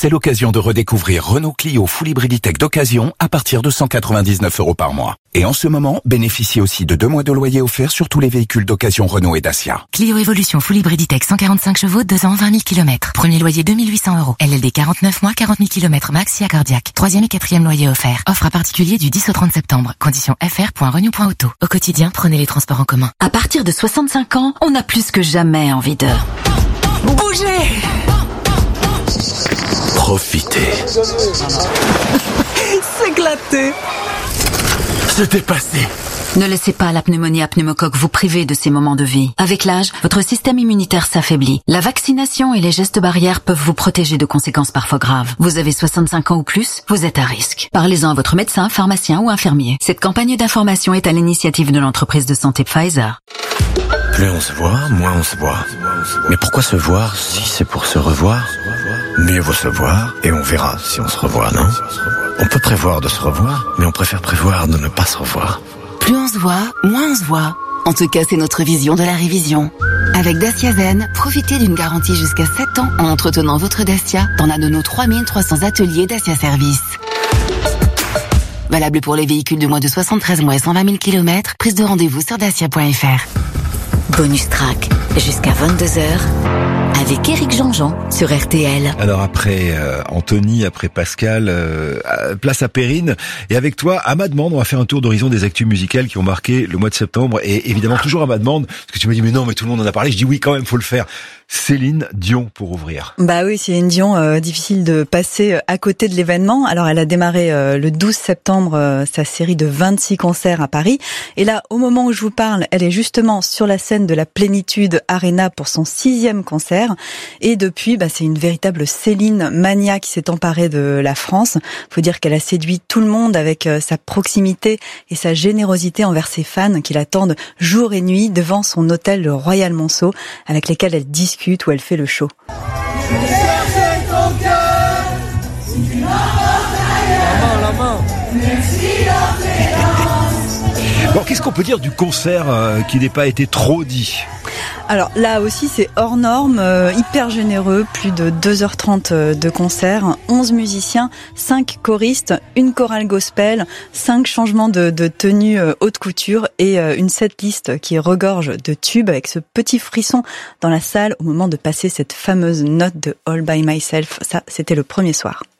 c'est l'occasion de redécouvrir Renault Clio Full Hybrid E-Tech d'occasion à partir de 199 € par mois. Et en ce moment, bénéficiez aussi de 2 mois de loyer offerts sur tous les véhicules d'occasion Renault et Dacia. Clio Evolution Full Hybrid E-Tech 145 chevaux, 2 ans, 20 000 km. Premier loyer 2 800 €. LLD 49 mois, 40 000 km max, si accordiaque. 3e et 4e loyer offert. Offre à particulier du 10 au 30 septembre. Conditions fr.renew.auto. Au quotidien, prenez les transports en commun. À partir de 65 ans, on a plus que jamais envie de bouger. Profitez. S'éclater. Se dépasser. Ne laissez pas la pneumonie à pneumocoque vous priver de ces moments de vie. Avec l'âge, votre système immunitaire s'affaiblit. La vaccination et les gestes barrières peuvent vous protéger de conséquences parfois graves. Vous avez 65 ans ou plus, vous êtes à risque. Parlez-en à votre médecin, pharmacien ou infirmier. Cette campagne d'information est à l'initiative de l'entreprise de santé Pfizer. Plus on se voit, moins on se voit. Mais pourquoi se voir si c'est pour se revoir? Mieux vaut se voir et on verra si on se revoit, non? On peut prévoir de se revoir, mais on préfère prévoir de ne pas se revoir. Plus on se voit, moins on se voit. En tout cas, c'est notre vision de la révision. Avec Dacia Zen, profitez d'une garantie jusqu'à 7 ans en entretenant votre Dacia dans l'un de nos 3300 ateliers Dacia Service. Valable pour les véhicules de moins de 73 mois et 120 000 km. Prise de rendez-vous sur dacia.fr. Bonus track, jusqu'à 22h, avec Éric Jean-Jean sur RTL. Alors après Anthony, après Pascal, place à Perrine. Et avec toi, à ma demande, on va faire un tour d'horizon des actus musicales qui ont marqué le mois de septembre. Et évidemment, toujours à ma demande, parce que tu me dis, mais non, mais tout le monde en a parlé. Je dis oui, quand même, faut le faire. Céline Dion pour ouvrir. Bah oui, Céline Dion, difficile de passer à côté de l'événement. Alors elle a démarré le 12 septembre sa série de 26 concerts à Paris. Et là, au moment où je vous parle, elle est justement sur la scène de la Plénitude Arena pour son 6e concert. Et depuis, c'est une véritable Céline mania qui s'est emparée de la France. Faut dire qu'elle a séduit tout le monde avec sa proximité et sa générosité envers ses fans qui l'attendent jour et nuit devant son hôtel, le Royal Monceau, avec lesquels elle discute où elle fait le show. Bon, qu'est-ce qu'on peut dire du concert qui n'ait pas été trop dit ? Alors là aussi c'est hors norme, hyper généreux, plus de 2h30 de concert, 11 musiciens, 5 choristes, une chorale gospel, 5 changements de tenue haute couture et une setlist qui regorge de tubes avec ce petit frisson dans la salle au moment de passer cette fameuse note de All By Myself. Ça, c'était le premier soir.